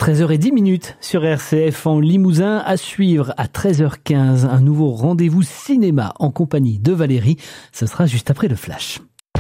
13h10 sur RCF en Limousin, à suivre à 13h15 un nouveau rendez-vous cinéma en compagnie de Valérie. Ce sera juste après le Flash.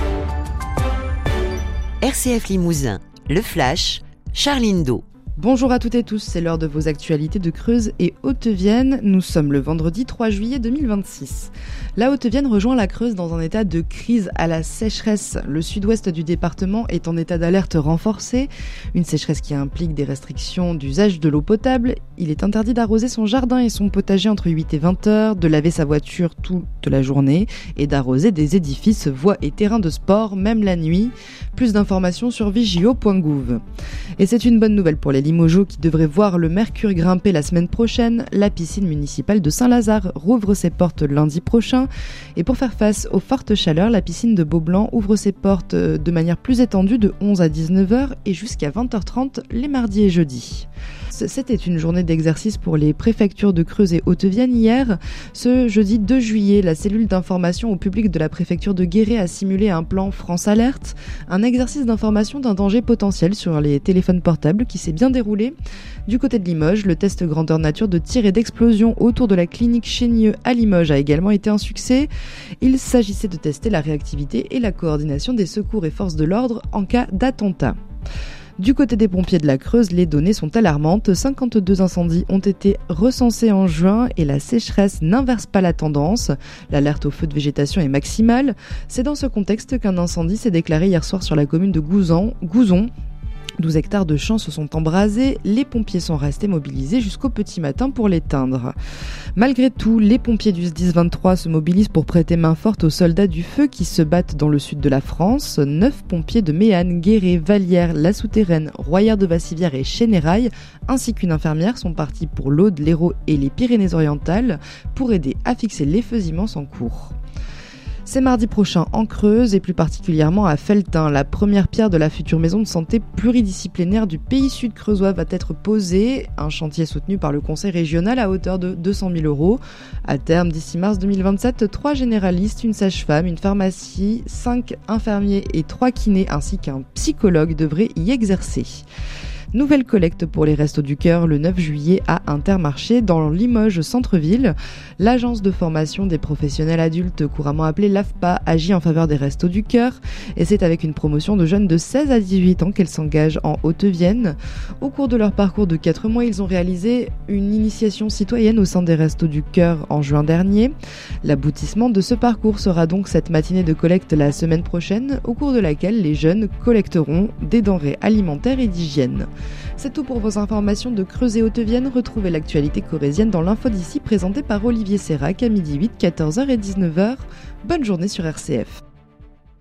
RCF Limousin, le Flash, Charline Do. Bonjour à toutes et tous, c'est l'heure de vos actualités de Creuse et Haute-Vienne. Nous sommes le vendredi 3 juillet 2026. La Haute-Vienne rejoint la Creuse dans un état de crise à la sécheresse. Le sud-ouest du département est en état d'alerte renforcée. Une sécheresse qui implique des restrictions d'usage de l'eau potable. Il est interdit d'arroser son jardin et son potager entre 8 et 20 heures, de laver sa voiture toute la journée et d'arroser des édifices, voies et terrains de sport, même la nuit. Plus d'informations sur vigio.gouv. Et c'est une bonne nouvelle pour les Limogeaux qui devraient voir le mercure grimper la semaine prochaine. La piscine municipale de Saint-Lazare rouvre ses portes lundi prochain. Et pour faire face aux fortes chaleurs, la piscine de Beaublanc ouvre ses portes de manière plus étendue de 11 à 19h et jusqu'à 20h30 les mardis et jeudis. C'était une journée d'exercice pour les préfectures de Creuse et Haute-Vienne hier. Ce jeudi 2 juillet, la cellule d'information au public de la préfecture de Guéret a simulé un plan France Alerte, un exercice d'information d'un danger potentiel sur les téléphones portables qui s'est bien déroulé. Du côté de Limoges, le test grandeur nature de tir et d'explosion autour de la clinique Chénieux à Limoges a également été un succès. Il s'agissait de tester la réactivité et la coordination des secours et forces de l'ordre en cas d'attentat. Du côté des pompiers de la Creuse, les données sont alarmantes. 52 incendies ont été recensés en juin et la sécheresse n'inverse pas la tendance. L'alerte au feu de végétation est maximale. C'est dans ce contexte qu'un incendie s'est déclaré hier soir sur la commune de Gouzon. 12 hectares de champs se sont embrasés, les pompiers sont restés mobilisés jusqu'au petit matin pour l'éteindre. Malgré tout, les pompiers du SDIS 23 se mobilisent pour prêter main forte aux soldats du feu qui se battent dans le sud de la France. 9 pompiers de Méanne, Guéret, Vallières, La Souterraine, Royère de Bassivière et Chénérail, ainsi qu'une infirmière sont partis pour l'Aude, l'Hérault et les Pyrénées-Orientales pour aider à fixer les feux immenses en cours. C'est mardi prochain en Creuse et plus particulièrement à Felletin. La première pierre de la future maison de santé pluridisciplinaire du pays sud creusois va être posée. Un chantier soutenu par le conseil régional à hauteur de 200 000 €. À terme, d'ici mars 2027, 3 généralistes, une sage-femme, une pharmacie, 5 infirmiers et 3 kinés ainsi qu'un psychologue devraient y exercer. Nouvelle collecte pour les Restos du Cœur le 9 juillet à Intermarché dans Limoges Centre-Ville. L'agence de formation des professionnels adultes, couramment appelée l'AFPA, agit en faveur des Restos du Cœur et c'est avec une promotion de jeunes de 16 à 18 ans qu'elle s'engage en Haute-Vienne. Au cours de leur parcours de 4 mois, ils ont réalisé une initiation citoyenne au sein des Restos du Cœur en juin dernier. L'aboutissement de ce parcours sera donc cette matinée de collecte la semaine prochaine, au cours de laquelle les jeunes collecteront des denrées alimentaires et d'hygiène. C'est tout pour vos informations de Creuse et Haute-Vienne. Retrouvez l'actualité corrézienne dans l'info d'ici présentée par Olivier Serrac à midi 8, 14h et 19h. Bonne journée sur RCF.